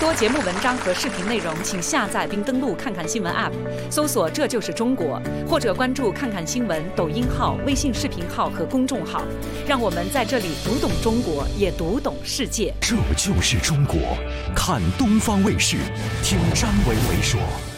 多节目文章和视频内容，请下载并登录看看新闻 App， 搜索“这就是中国”，或者关注看看新闻抖音号、微信视频号和公众号，让我们在这里读懂中国，也读懂世界。 这就是中国，看东方卫视，听张伟伟说。